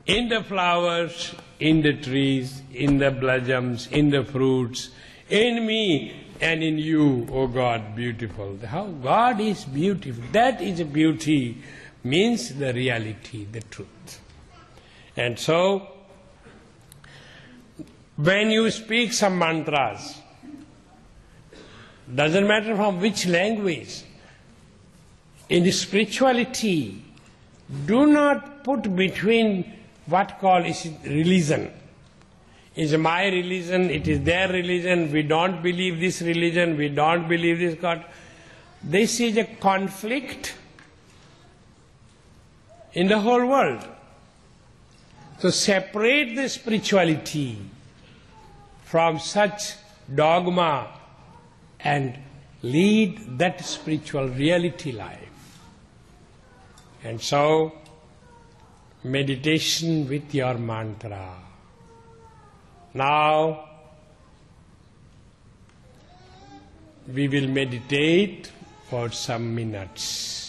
in the flowers, in the trees, in the blossoms, in the fruits, in me and in you, O God, beautiful. How God is beautiful. That is beauty, means the reality, the truth. And so, when you speak some mantras, doesn't matter from which language, in spirituality, do not put between what called is religion. Is my religion, it is their religion, we don't believe this religion, we don't believe this God. This is a conflict in the whole world. So separate the spirituality from such dogma and lead that spiritual reality life. And so, meditation with your mantra. Now, we will meditate for some minutes.